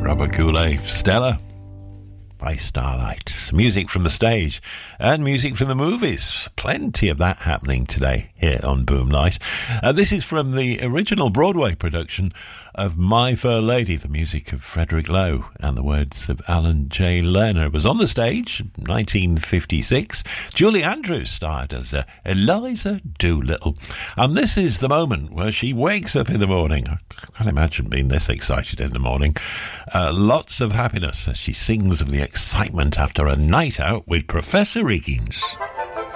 Robert Goulet, Stella by Starlight. Music from the stage and music from the movies. Plenty of that happening today here on Boom Night. This is from the original Broadway production of My Fair Lady, the music of Frederick Lowe and the words of Alan J. Lerner. It was on the stage, 1956. Julie Andrews starred as Eliza Doolittle. And this is the moment where she wakes up in the morning. I can't imagine being this excited in the morning. Lots of happiness as she sings of the excitement after a night out with Professor Higgins.